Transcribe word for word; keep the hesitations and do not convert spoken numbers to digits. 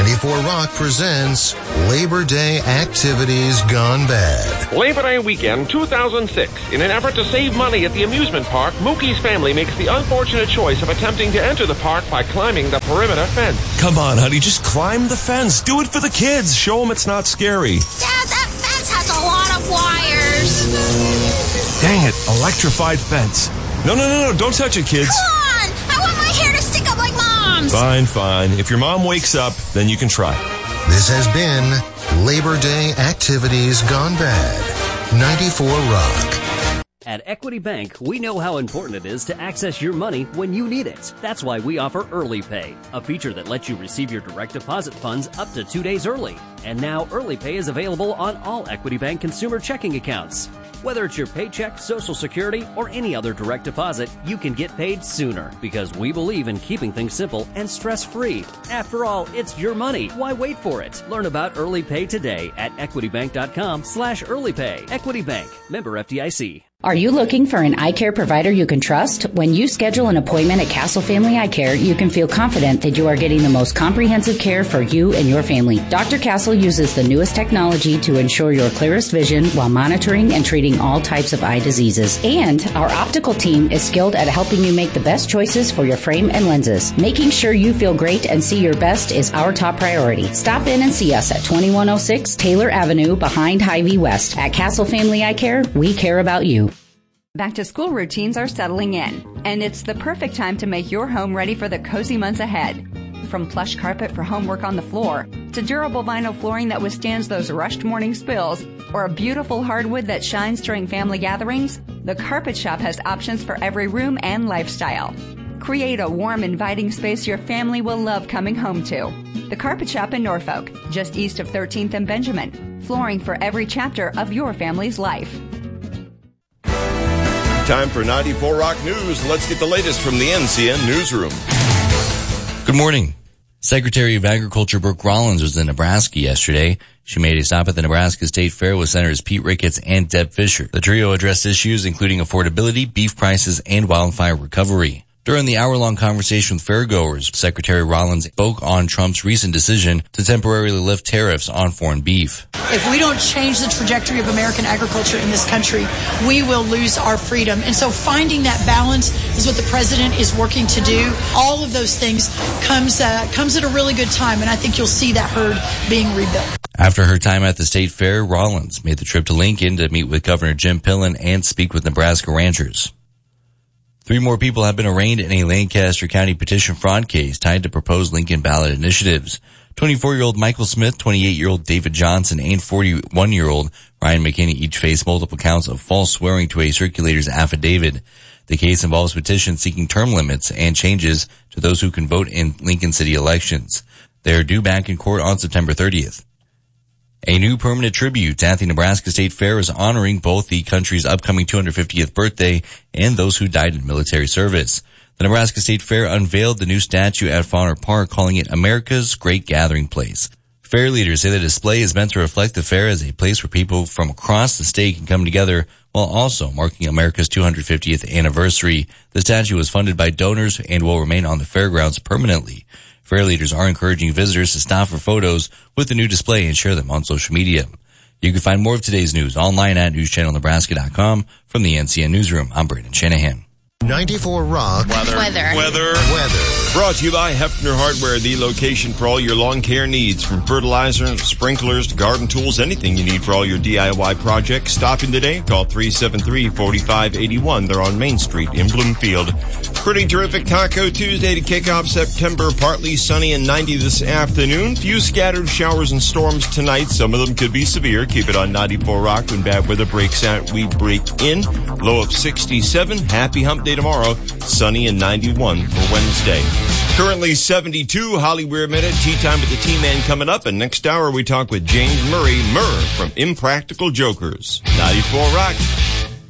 ninety-four Rock presents Labor Day Activities Gone Bad. Labor Day weekend two thousand six. In an effort to save money at the amusement park, Mookie's family makes the unfortunate choice of attempting to enter the park by climbing the perimeter fence. Come on, honey, just climb the fence. Do it for the kids. Show them it's not scary. Dad, that fence has a lot of wires. Dang it, electrified fence. No, no, no, no, don't touch it, kids. Come on! I want my hair to stick up like Mom's. Fine, fine. If your mom wakes up, then you can try. This has been Labor Day Activities Gone Bad. ninety-four Rock. At Equity Bank, we know how important it is to access your money when you need it. That's why we offer Early Pay, a feature that lets you receive your direct deposit funds up to two days early. And now Early Pay is available on all Equity Bank consumer checking accounts. Whether it's your paycheck, Social Security, or any other direct deposit, you can get paid sooner because we believe in keeping things simple and stress-free. After all, it's your money. Why wait for it? Learn about Early Pay today at equitybank.com slash earlypay. Equity Bank, member F D I C. Are you looking for an eye care provider you can trust? When you schedule an appointment at Castle Family Eye Care, you can feel confident that you are getting the most comprehensive care for you and your family. Doctor Castle uses the newest technology to ensure your clearest vision while monitoring and treating all types of eye diseases. And our optical team is skilled at helping you make the best choices for your frame and lenses. Making sure you feel great and see your best is our top priority. Stop in and see us at twenty-one oh six Taylor Avenue behind Hy-Vee West. At Castle Family Eye Care, we care about you. Back to school routines are settling in, and it's the perfect time to make your home ready for the cozy months ahead. From plush carpet for homework on the floor, to durable vinyl flooring that withstands those rushed morning spills, or a beautiful hardwood that shines during family gatherings, the Carpet Shop has options for every room and lifestyle. Create a warm, inviting space your family will love coming home to. The Carpet Shop in Norfolk, just east of thirteenth and Benjamin. Flooring for every chapter of your family's life. Time for ninety-four Rock News. Let's get the latest from the N C N Newsroom. Good morning. Secretary of Agriculture Brooke Rollins was in Nebraska yesterday. She made a stop at the Nebraska State Fair with Senators Pete Ricketts and Deb Fischer. The trio addressed issues including affordability, beef prices, and wildfire recovery. During the hour-long conversation with fairgoers, Secretary Rollins spoke on Trump's recent decision to temporarily lift tariffs on foreign beef. If we don't change the trajectory of American agriculture in this country, we will lose our freedom. And so finding that balance is what the president is working to do. All of those things comes uh, comes at a really good time, and I think you'll see that herd being rebuilt. After her time at the state fair, Rollins made the trip to Lincoln to meet with Governor Jim Pillen and speak with Nebraska ranchers. Three more people have been arraigned in a Lancaster County petition fraud case tied to proposed Lincoln ballot initiatives. twenty-four-year-old Michael Smith, twenty-eight-year-old David Johnson, and forty-one-year-old Ryan McKinney each face multiple counts of false swearing to a circulator's affidavit. The case involves petitions seeking term limits and changes to those who can vote in Lincoln City elections. They are due back in court on September thirtieth. A new permanent tribute at the Nebraska State Fair is honoring both the country's upcoming two hundred fiftieth birthday and those who died in military service. The Nebraska State Fair unveiled the new statue at Fauner Park, calling it America's Great Gathering Place. Fair leaders say the display is meant to reflect the fair as a place where people from across the state can come together while also marking America's two hundred fiftieth anniversary. The statue was funded by donors and will remain on the fairgrounds permanently. Fair leaders are encouraging visitors to stop for photos with the new display and share them on social media. You can find more of today's news online at news channel nebraska dot com. From the N C N Newsroom, I'm Brandon Shanahan. ninety-four Rock. Weather. Weather. Weather. Weather. Brought to you by Hefner Hardware, the location for all your lawn care needs. From fertilizer, sprinklers, to garden tools, anything you need for all your D I Y projects. Stop in today. Call three seven three, four five eight one. They're on Main Street in Bloomfield. Pretty terrific Taco Tuesday to kick off September. Partly sunny and ninety this afternoon. Few scattered showers and storms tonight. Some of them could be severe. Keep it on ninety-four Rock. When bad weather breaks out, we break in. Low of sixty-seven. Happy hump day tomorrow. Sunny and ninety-one for Wednesday. Currently seventy-two. Hollywood Minute. Tea time with the T-Man coming up. And next hour we talk with James Murray, Murr from Impractical Jokers. ninety-four Rock.